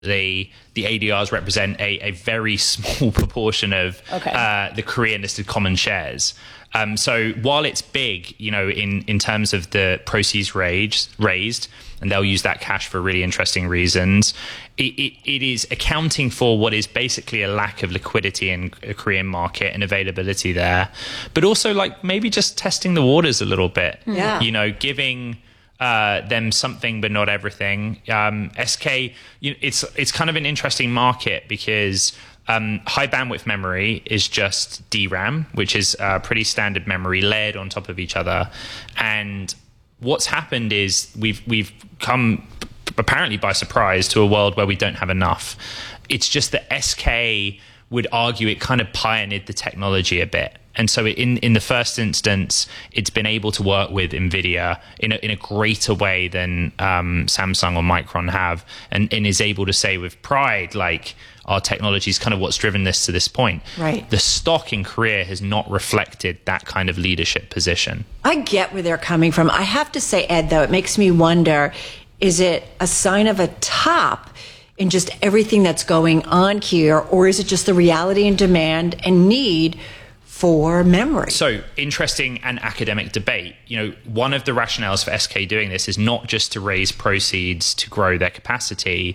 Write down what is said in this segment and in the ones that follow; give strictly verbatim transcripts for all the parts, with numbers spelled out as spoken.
The the A D Rs represent a, a very small proportion of okay. uh, the Korean listed common shares. Um, so while it's big, you know, in, in terms of the proceeds raised, raised, and they'll use that cash for really interesting reasons, it, it, it is accounting for what is basically a lack of liquidity in a Korean market and availability there, but also like maybe just testing the waters a little bit. Yeah. You know, giving uh, them something but not everything. Um, S K, you know, it's it's kind of an interesting market because Um, high bandwidth memory is just D RAM, which is a pretty standard memory layered on top of each other. And what's happened is we've we've come apparently by surprise to a world where we don't have enough. It's just that S K would argue it kind of pioneered the technology a bit. And so in, in the first instance, it's been able to work with NVIDIA in a, in a greater way than um, Samsung or Micron have, and, and is able to say with pride, like, our technology is kind of what's driven this to this point. Right. The stock in Korea has not reflected that kind of leadership position. I get where they're coming from. I have to say, Ed, though, it makes me wonder, is it a sign of a top in just everything that's going on here, or is it just the reality and demand and need for memory? So, interesting and academic debate. You know, one of the rationales for S K doing this is not just to raise proceeds to grow their capacity.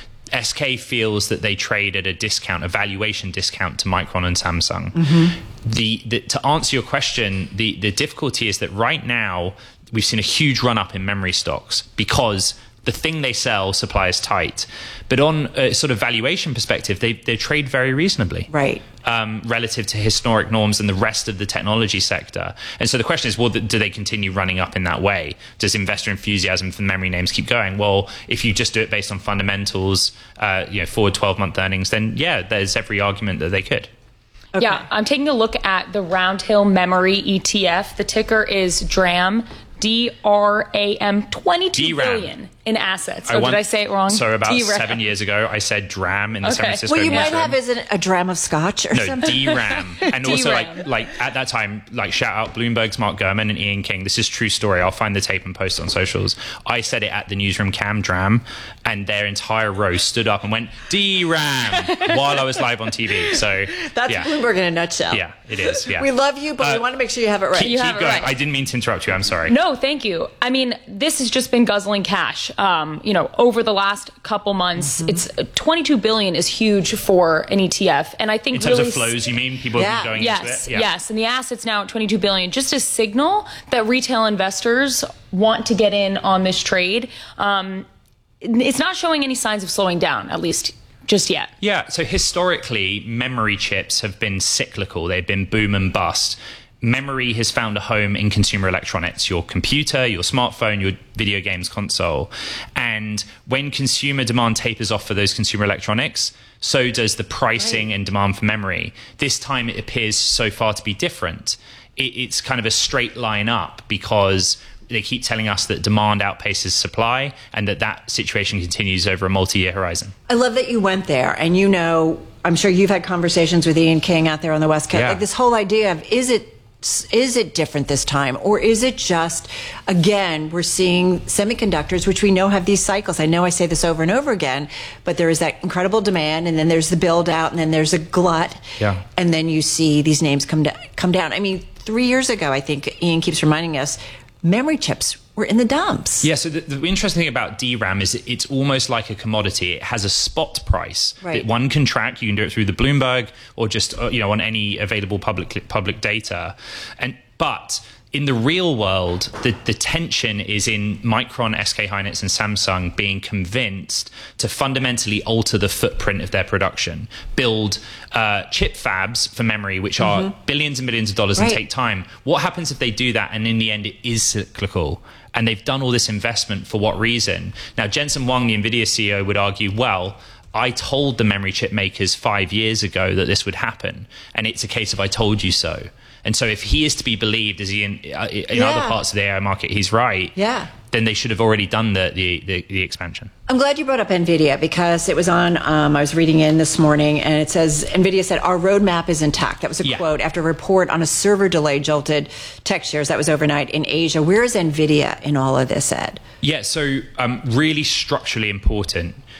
S K feels that they trade at a discount, a valuation discount to Micron and Samsung. Mm-hmm. The, the to answer your question, the the difficulty is that right now we've seen a huge run up in memory stocks because the thing they sell, supply is tight. But on a sort of valuation perspective, they they trade very reasonably, right? Um, relative to historic norms and the rest of the technology sector. And so the question is, well, do they continue running up in that way? Does investor enthusiasm for memory names keep going? Well, if you just do it based on fundamentals, uh, you know, forward twelve-month earnings, then yeah, there's every argument that they could. Okay. Yeah, I'm taking a look at the Round Hill Memory E T F. The ticker is DRAM. D R A M, twenty-two D RAM. billion in assets. I Oh, want, did I say it wrong? So about D RAM. seven years ago, I said DRAM in the Okay. San Francisco Well, you might newsroom. have is it a dram of scotch or no, something? D RAM. And also, D RAM. like, like at that time, like shout out Bloomberg's Mark Gurman and Ian King. This is true story. I'll find the tape and post it on socials. I said it at the newsroom, Cam Dram, and their entire row stood up and went D RAM while I was live on T V. So That's yeah. Bloomberg in a nutshell. Yeah, it is. Yeah. We love you, but Uh, we want to make sure you have it right. Keep, You keep have it going. right. I didn't mean to interrupt you. I'm sorry. No, thank you. I mean, this has just been guzzling cash. Um, you know, over the last couple months, mm-hmm. it's uh, twenty-two billion is huge for an E T F, and I think in terms really of flows, you mean people Yeah. have been going yes, into it? Yeah. yes, and the assets now at twenty-two billion, just a signal that retail investors want to get in on this trade. Um, it's not showing any signs of slowing down, at least just yet. Yeah. So historically, memory chips have been cyclical. They've been boom and bust. Memory has found a home in consumer electronics, your computer, your smartphone, your video games console. And when consumer demand tapers off for those consumer electronics, so does the pricing right. and demand for memory. This time it appears so far to be different. It, it's kind of a straight line up because they keep telling us that demand outpaces supply and that that situation continues over a multi-year horizon. I love that you went there, and you know, I'm sure you've had conversations with Ian King out there on the West Coast. Yeah. Like this whole idea of, is it Is it different this time? Or is it just, again, we're seeing semiconductors, which we know have these cycles. I know I say this over and over again, but there is that incredible demand, and then there's the build out, and then there's a glut. Yeah. And then you see these names come, da- come down. I mean, three years ago, I think Ian keeps reminding us, memory chips were in the dumps. Yeah, so the, the interesting thing about D RAM is it's almost like a commodity. It has a spot price right. that one can track. You can do it through the Bloomberg or just uh, you know on any available public public data. And but in the real world, the, the tension is in Micron, S K Hynix, and Samsung being convinced to fundamentally alter the footprint of their production, build uh, chip fabs for memory, which are mm-hmm. billions and billions of dollars right. and take time. What happens if they do that and in the end it is cyclical? And they've done all this investment for what reason? Now, Jensen Huang, the NVIDIA C E O, would argue, well, I told the memory chip makers five years ago that this would happen. And it's a case of I told you so. And so if he is to be believed, as he in, uh, in yeah. other parts of the A I market, he's right, yeah. then they should have already done the, the, the, the expansion. I'm glad you brought up NVIDIA because it was on, um, I was reading in this morning, and it says, NVIDIA said, our roadmap is intact. That was a yeah. quote after a report on a server delay jolted tech shares. That was overnight in Asia. Where is NVIDIA in all of this, Ed? Yeah, so um, really structurally important.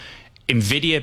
NVIDIA